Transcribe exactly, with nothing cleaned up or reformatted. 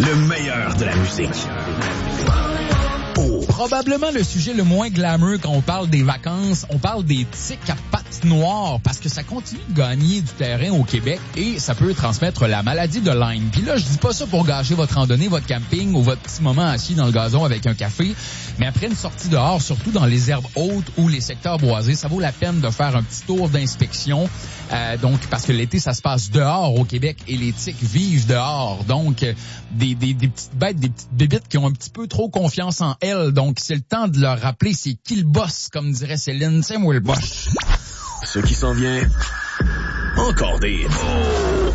Le meilleur de la musique. Probablement le sujet le moins glamour quand on parle des vacances, on parle des tiques à pattes noires parce que ça continue de gagner du terrain au Québec et ça peut transmettre la maladie de Lyme. Puis là, je dis pas ça pour gâcher votre randonnée, votre camping ou votre petit moment assis dans le gazon avec un café, mais après une sortie dehors, surtout dans les herbes hautes ou les secteurs boisés, ça vaut la peine de faire un petit tour d'inspection. Euh, donc, parce que l'été, ça se passe dehors au Québec et les tiques vivent dehors. Donc, euh, des, des, des petites bêtes, des petites bébites qui ont un petit peu trop confiance en elles. Donc, c'est le temps de leur rappeler c'est qui le boss, comme dirait Céline. C'est moi le boss. Ce qui s'en vient, encore des... Oh.